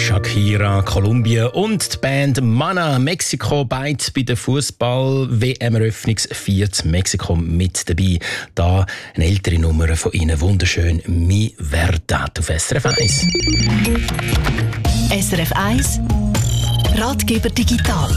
Shakira, Kolumbien und die Band Mana, Mexiko, beide bei der Fußball-WM-Eröffnungsfeier Mexiko mit dabei. Da eine ältere Nummer von ihnen, wunderschön, Mi Verdad auf SRF 1. SRF 1 Ratgeber digital.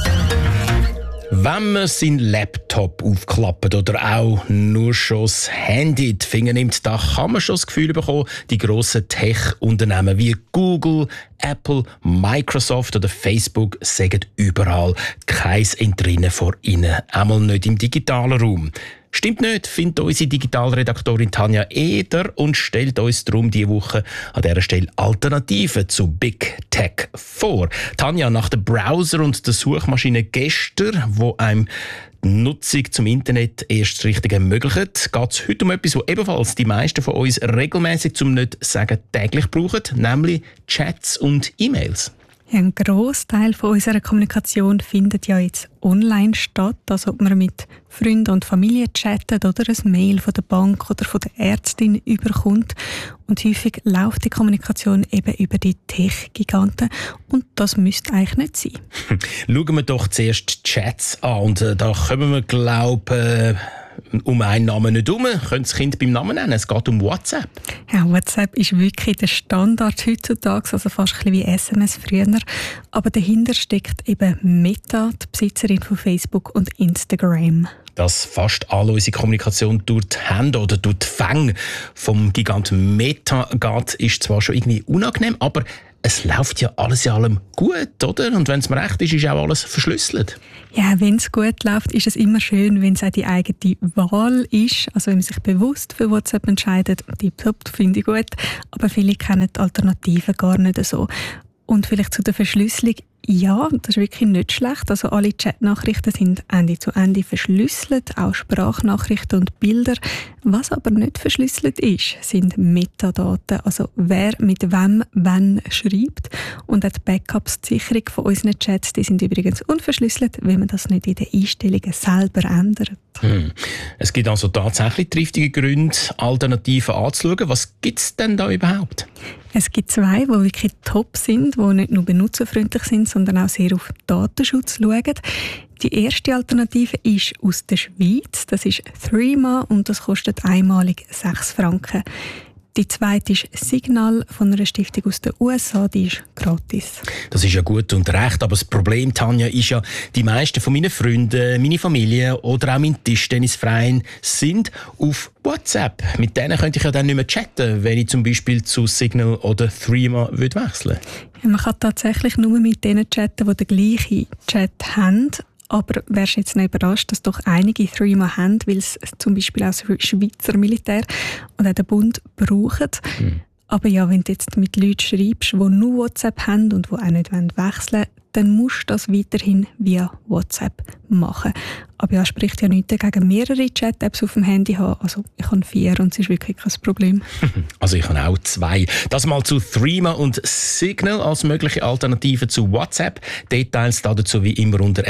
Wenn man seinen Laptop aufklappt oder auch nur schon das Handy in die Finger nimmt, da kann man schon das Gefühl bekommen, die grossen Tech-Unternehmen wie Google, Apple, Microsoft oder Facebook sagen überall kein Entrinnen vor ihnen, einmal nicht im digitalen Raum. Stimmt nicht, findet unsere Digitalredaktorin Tanja Eder und stellt uns darum diese Woche an dieser Stelle Alternativen zu Big Tech vor. Tanja, nach dem Browser und der Suchmaschine gestern, wo einem die Nutzung zum Internet erst richtig ermöglicht, geht es heute um etwas, was ebenfalls die meisten von uns regelmäßig, zum nicht sagen täglich brauchen, nämlich Chats und E-Mails. Ja, ein Grossteil von unserer Kommunikation findet ja jetzt online statt, also ob man mit Freunden und Familie chattet oder ein Mail von der Bank oder von der Ärztin überkommt. Und häufig läuft die Kommunikation eben über die Tech-Giganten und das müsste eigentlich nicht sein. Schauen wir doch zuerst die Chats an und da kommen wir, glaube um einen Namen nicht herum. Können das Kind beim Namen nennen? Es geht um WhatsApp. Ja, WhatsApp ist wirklich der Standard heutzutage, also fast ein bisschen wie SMS früher. Aber dahinter steckt eben Meta, die Besitzerin von Facebook und Instagram. Dass fast alle unsere Kommunikation durch die Hände oder durch die Fänge vom Giganten Meta geht, ist zwar schon irgendwie unangenehm, aber es läuft ja alles in allem gut, oder? Und wenn es mir recht ist, ist auch alles verschlüsselt. Ja, wenn es gut läuft, ist es immer schön, wenn es auch die eigene Wahl ist. Also wenn man sich bewusst für WhatsApp entscheidet, tipptopp, finde ich gut. Aber viele kennen die Alternativen gar nicht so. Und vielleicht zu der Verschlüsselung. Ja, das ist wirklich nicht schlecht. Also alle Chatnachrichten sind Ende zu Ende verschlüsselt, auch Sprachnachrichten und Bilder. Was aber nicht verschlüsselt ist, sind Metadaten, also wer mit wem wann schreibt. Und auch die Backups, die Sicherung von unseren Chats, die sind übrigens unverschlüsselt, wenn man das nicht in den Einstellungen selber ändert. Es gibt also tatsächlich triftige Gründe, Alternativen anzuschauen. Was gibt es denn da überhaupt? Es gibt zwei, die wirklich top sind, die nicht nur benutzerfreundlich sind, sondern auch sehr auf Datenschutz schauen. Die erste Alternative ist aus der Schweiz. Das ist Threema und das kostet einmalig 6 Franken. Die zweite ist Signal von einer Stiftung aus den USA, die ist gratis. Das ist ja gut und recht, aber das Problem, Tanja, ist ja, die meisten von meinen Freunden, meine Familie oder auch mein Tischtennisverein sind auf WhatsApp. Mit denen könnte ich ja dann nicht mehr chatten, wenn ich zum Beispiel zu Signal oder Threema wechseln würde. Ja, man kann tatsächlich nur mit denen chatten, die den gleichen Chat haben. Aber wärst jetzt nicht überrascht, dass doch einige Threema haben, weil es zum Beispiel auch das Schweizer Militär und auch der Bund brauchen. Aber ja, wenn du jetzt mit Leuten schreibst, die nur WhatsApp haben und die auch nicht wechseln wollen, dann musst du das weiterhin via WhatsApp machen. Aber ja, spricht ja nichts dagegen, mehrere Chat-Apps auf dem Handy haben. Also ich habe 4 und es ist wirklich kein Problem. Also ich habe auch 2. Das mal zu Threema und Signal als mögliche Alternative zu WhatsApp. Details dazu wie immer unter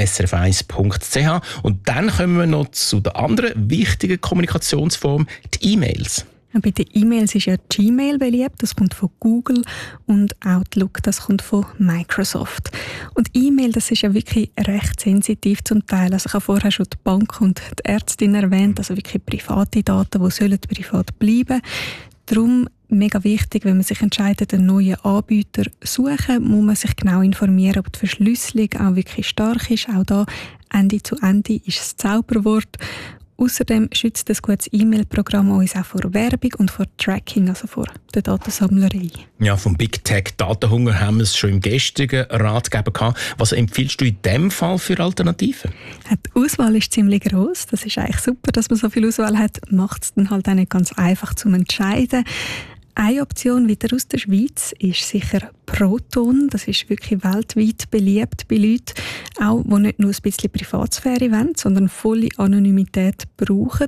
srf1.ch. Und dann kommen wir noch zu der anderen wichtigen Kommunikationsform, die E-Mails. Bei den E-Mails ist ja Gmail beliebt, das kommt von Google, und Outlook, das kommt von Microsoft. Und E-Mail, das ist ja wirklich recht sensitiv zum Teil. Also ich habe vorher schon die Bank und die Ärztin erwähnt, also wirklich private Daten, die sollen privat bleiben. Darum mega wichtig, wenn man sich entscheidet, einen neuen Anbieter zu suchen, muss man sich genau informieren, ob die Verschlüsselung auch wirklich stark ist. Auch da Ende zu Ende ist das Zauberwort. Außerdem schützt das gutes E-Mail-Programm uns auch vor Werbung und vor Tracking, also vor der Datensammlerei. Ja, vom Big Tech Datenhunger haben wir es schon im gestrigen Ratgeber gehabt. Was empfiehlst du in diesem Fall für Alternativen? Die Auswahl ist ziemlich gross. Das ist eigentlich super, dass man so viel Auswahl hat. Macht es dann halt auch nicht ganz einfach zum Entscheiden. Eine Option wieder aus der Schweiz ist sicher Proton. Das ist wirklich weltweit beliebt bei Leuten, auch die nicht nur ein bisschen Privatsphäre wollen, sondern volle Anonymität brauchen.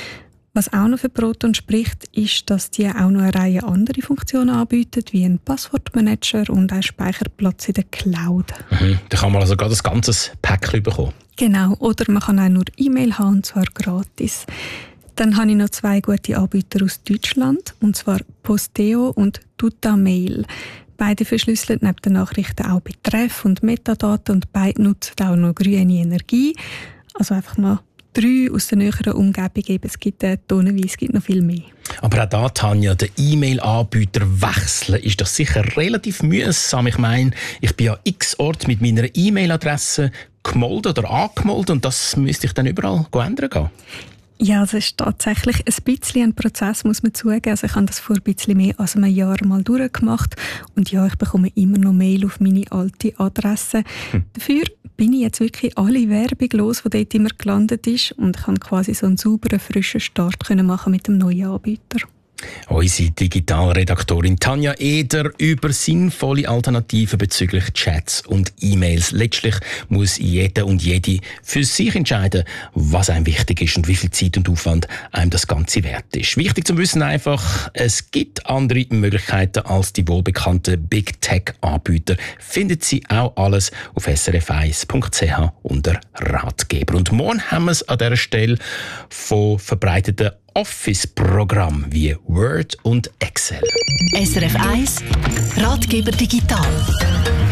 Was auch noch für Proton spricht, ist, dass die auch noch eine Reihe andere Funktionen anbieten, wie ein Passwortmanager und einen Speicherplatz in der Cloud. Da kann man also gerade ein ganzes Päckchen bekommen. Genau, oder man kann auch nur E-Mail haben, und zwar gratis. Dann habe ich noch 2 gute Anbieter aus Deutschland, und zwar Posteo und Tutamail. Beide verschlüsseln neben den Nachrichten auch Betreff und Metadaten und beide nutzen auch noch grüne Energie. Also einfach mal 3 aus der näheren Umgebung. Es gibt tonnenweise, es gibt noch viel mehr. Aber auch da, Tanja, den E-Mail-Anbieter wechseln ist doch sicher relativ mühsam. Ich meine, ich bin ja x-Ort mit meiner E-Mail-Adresse gemeldet oder angemeldet und das müsste ich dann überall ändern gehen. Ja, es ist tatsächlich ein bisschen ein Prozess, muss man zugeben. Also ich habe das vor ein bisschen mehr als einem Jahr mal durchgemacht. Und ja, ich bekomme immer noch Mail auf meine alte Adresse. Dafür bin ich jetzt wirklich alle Werbung los, die dort immer gelandet ist. Und ich kann quasi so einen sauberen, frischen Start machen mit dem neuen Anbieter. Unsere Digitalredaktorin Tanja Eder über sinnvolle Alternativen bezüglich Chats und E-Mails. Letztlich muss jeder und jede für sich entscheiden, was einem wichtig ist und wie viel Zeit und Aufwand einem das Ganze wert ist. Wichtig zu wissen einfach, es gibt andere Möglichkeiten als die wohlbekannten Big Tech-Anbieter. Findet Sie auch alles auf srf1.ch unter Ratgeber. Und morgen haben wir es an dieser Stelle von verbreiteten Office-Programm wie Word und Excel. SRF 1 Ratgeber digital.